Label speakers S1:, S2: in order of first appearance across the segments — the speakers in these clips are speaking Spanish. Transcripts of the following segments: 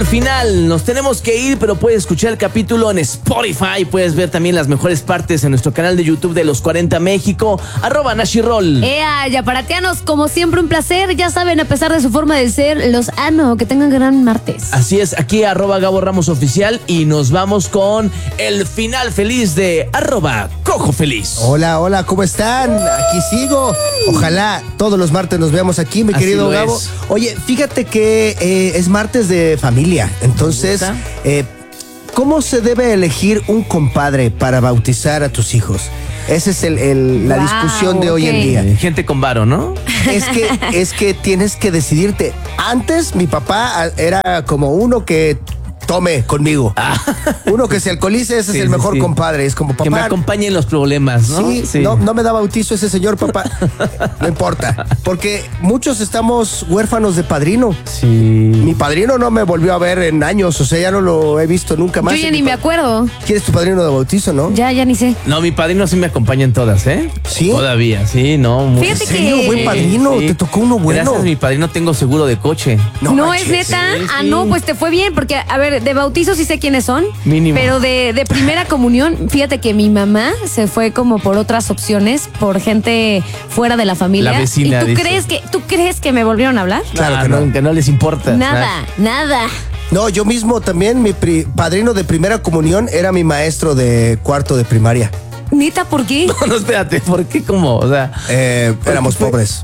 S1: final. Nos tenemos que ir, pero puedes escuchar el capítulo en Spotify. Puedes ver también las mejores partes en nuestro canal de YouTube de Los 40 México, @Nashirol.
S2: Yaparatianos, como siempre un placer. Ya saben, a pesar de su forma de ser, los amo. Que tengan gran martes.
S1: Así es, aquí @Gabo Ramos Oficial. Y nos vamos con el final feliz de @Cojo Feliz.
S3: Hola, hola, ¿cómo están? Aquí sigo. Ojalá todos los martes nos veamos aquí, mi querido Gabo. Oye, fíjate que es martes de familia. Entonces, ¿cómo se debe elegir un compadre para bautizar a tus hijos? Esa es la discusión de hoy en día.
S1: Gente con varo, ¿no?
S3: Es que tienes que decidirte. Antes mi papá era como uno que tome conmigo. Uno que se alcoholice, ese es el mejor compadre. Es como papá.
S1: Que me acompañe en los problemas, ¿no?
S3: Sí. No me da bautizo ese señor, papá. No importa. Porque muchos estamos huérfanos de padrino.
S1: Sí.
S3: Mi padrino no me volvió a ver en años. O sea, ya no lo he visto nunca más.
S2: Yo ya ni me acuerdo.
S3: ¿Quién es tu padrino de bautizo, no?
S2: Ya ni sé.
S1: No, mi padrino sí me acompaña en todas, ¿eh?
S3: ¿Sí?
S1: Todavía, sí, no.
S2: Fíjate
S3: ¿En serio? Buen padrino.
S1: Sí.
S3: Te tocó uno bueno.
S1: Gracias, mi padrino, tengo seguro de coche.
S2: No es neta.
S1: Sí.
S2: No, pues te fue bien. Porque, a ver, de bautizo sí sé quiénes son.
S1: Mínimo.
S2: Pero de primera comunión, fíjate que mi mamá se fue como por otras opciones, por gente fuera de la familia.
S1: La vecina,
S2: ¿Y
S1: dice.
S2: tú crees que me volvieron a hablar?
S3: Claro que no.
S1: Que no les importa.
S2: Nada.
S3: No, yo mismo también, mi padrino de primera comunión era mi maestro de cuarto de primaria.
S2: ¿Neta, por qué?
S1: No, espérate, ¿por qué? ¿Cómo? O sea,
S3: éramos pobres.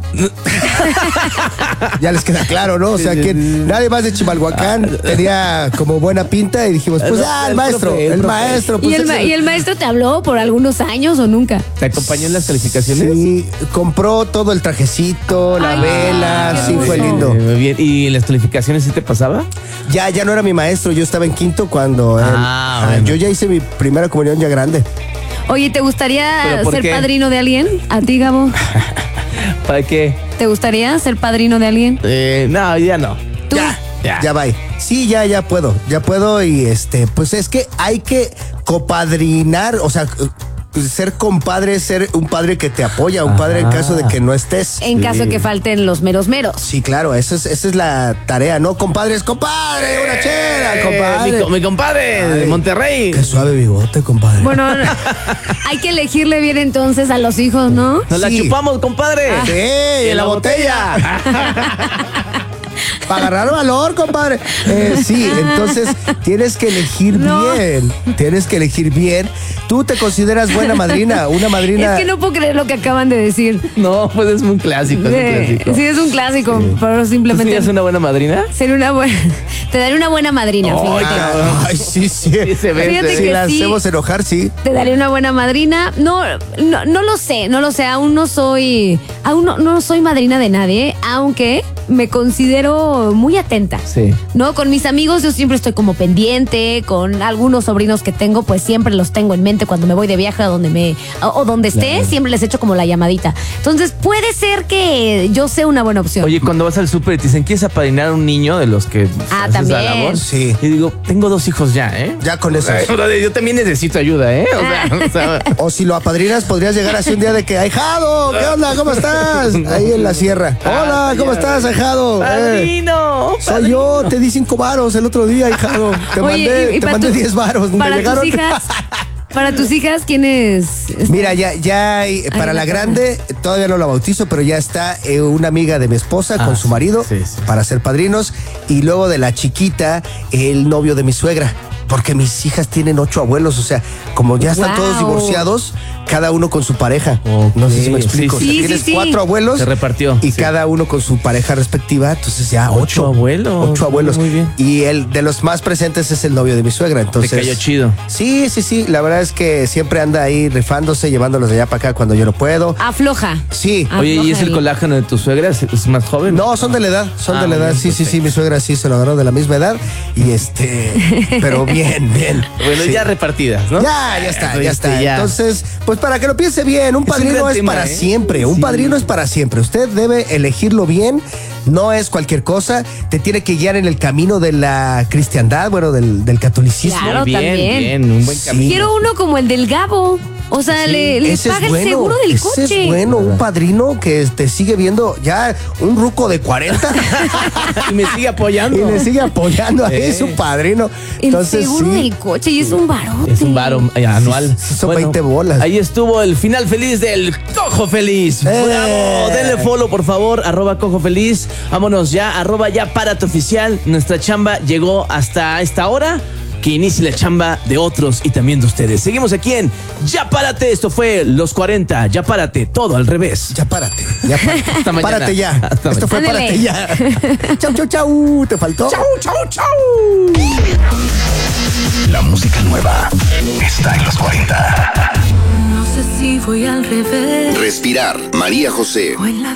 S3: Ya les queda claro, ¿no? O sea, que nadie más de Chimalhuacán tenía como buena pinta y dijimos, pues, el maestro. Pues,
S2: ¿Y el maestro te habló por algunos años o nunca?
S1: ¿te acompañó en las calificaciones?
S3: Sí, compró todo el trajecito, la vela, sí, fue lindo.
S1: Bien. ¿Y en las calificaciones sí te pasaba?
S3: Ya no era mi maestro, yo estaba en quinto cuando
S1: bueno.
S3: yo ya hice mi primera comunión ya grande.
S2: Oye, ¿te gustaría
S1: ¿Pero por
S2: ser
S1: qué?
S2: padrino de alguien? ¿A ti, Gabo?
S1: ¿Para qué?
S2: ¿Te gustaría ser padrino de alguien?
S1: No, ya no.
S2: ¿Tú?
S3: Ya va. Sí, ya puedo y pues es que hay que copadrinar, o sea, ser compadre es ser un padre que te apoya, un padre en caso de que no estés.
S2: En caso de que falten los meros.
S3: Sí, claro, esa es la tarea, ¿no? Compadre, una chela, compadre.
S1: Mi compadre de Monterrey.
S3: Qué suave bigote, compadre.
S2: Bueno, hay que elegirle bien entonces a los hijos, ¿no?
S1: Nos la chupamos, compadre.
S3: Sí, en la botella. Para agarrar valor, compadre. Sí, entonces tienes que elegir bien. Tienes que elegir bien. Tú te consideras buena madrina, una madrina.
S2: Es que no puedo creer lo que acaban de decir.
S1: No, pues es un clásico.
S2: Sí, es un clásico, pero simplemente.
S1: ¿Tú serías una buena madrina?
S2: Sería una buena. Te daré una buena madrina, fíjate.
S3: Ay, sí.
S1: Sí, se ve.
S2: Fíjate
S3: Si
S2: que
S3: la
S2: sí.
S3: hacemos enojar, sí.
S2: Te daré una buena madrina. No lo sé. Aún no soy madrina de nadie, aunque me considero muy atenta.
S1: Sí.
S2: ¿No? Con mis amigos yo siempre estoy como pendiente, con algunos sobrinos que tengo, pues siempre los tengo en mente cuando me voy de viaje o donde esté,
S1: Claro.
S2: siempre les echo como la llamadita. Entonces puede ser que yo sea una buena opción.
S1: Oye, cuando vas al súper y te dicen, ¿quieres apadrinar a un niño de los que haces
S2: también.
S1: la labor?
S3: Sí.
S1: Y digo, tengo 2 hijos ya, ¿eh?
S3: Ya con eso.
S1: Yo también necesito ayuda, ¿eh? O sea,
S3: O si lo apadrinas, podrías llegar así un día de que, ahijado, ¿qué onda? ¿Cómo estás? Ahí en la sierra. Hola, ¿cómo estás, ahijado?
S1: ¡Padrino!
S3: Soy yo, te di 5 varos el otro día, hijado. Te
S2: Oye,
S3: mandé 10 varos. ¿Me
S2: Para
S3: llegaron?
S2: tus hijas, ¿quién es?
S3: Mira, ya para la grande todavía no la bautizo, pero ya está una amiga de mi esposa con su marido
S1: sí.
S3: para ser padrinos. Y luego de la chiquita, el novio de mi suegra. Porque mis hijas tienen 8 abuelos, o sea, como ya están todos divorciados, cada uno con su pareja.
S1: Ok,
S3: No sé si me explico.
S1: sí,
S3: O sea,
S2: sí.
S3: tienes
S2: Sí.
S3: 4 abuelos.
S1: Se repartió.
S3: Y
S1: Sí.
S3: cada uno con su pareja respectiva, entonces ya 8
S1: abuelos.
S3: 8 abuelos.
S1: Muy bien.
S3: Y el de los más presentes es el novio de mi suegra, entonces.
S1: Te cayó chido.
S3: Sí. La verdad es que siempre anda ahí rifándose, llevándolos de allá para acá cuando yo no puedo.
S2: Afloja.
S3: Sí.
S1: Oye, ¿y es el
S2: Afloja.
S1: colágeno de tu suegra? ¿Es más joven?
S3: No, son de la edad, de la edad.
S1: bien,
S3: Sí, mi suegra sí se lo agarró de la misma edad. Y pero bien.
S1: Bueno,
S3: Sí.
S1: ya repartidas, ¿no?
S3: Ya está.
S1: Ya.
S3: Entonces, pues para que lo piense bien, un padrino
S1: gran
S3: es
S1: tema,
S3: para
S1: ¿eh?
S3: siempre. Un
S1: Sí.
S3: padrino es para siempre. Usted debe elegirlo bien. No es cualquier cosa. Te tiene que guiar en el camino de la cristiandad, bueno, del catolicismo.
S2: Claro,
S1: bien,
S2: también.
S1: bien, un buen camino.
S2: Quiero uno como el del Gabo. O sea,
S3: Sí,
S2: le
S3: ese es
S2: paga el
S3: bueno,
S2: seguro del
S3: ese
S2: coche.
S3: es bueno, un padrino que te sigue viendo ya un ruco de 40
S1: Y me sigue apoyando.
S3: y le sigue apoyando. Ahí es un padrino.
S2: El
S3: Entonces,
S2: seguro
S3: sí.
S2: del coche y es un barote.
S1: Es un varo anual.
S3: Sí, son 20 bolas.
S1: Ahí estuvo el final feliz del Cojo Feliz. ¡Bravo! Denle follow, por favor, @Cojo Feliz. Vámonos ya, @ya párate oficial. Nuestra chamba llegó hasta esta hora. Que inicie la chamba de otros y también de ustedes. Seguimos aquí en Ya Párate. Esto fue Los 40. Ya Párate. Todo al revés.
S3: Ya párate, ya párate.
S1: Hasta mañana.
S3: Párate ya.
S1: Hasta
S3: Esto fue
S2: mañana.
S3: párate ya. Chau, chau, chau. ¿Te faltó?
S1: Chau, chau, chau.
S4: La música nueva está en los 40.
S5: No sé si voy al revés
S4: Respirar, María José.
S5: o en la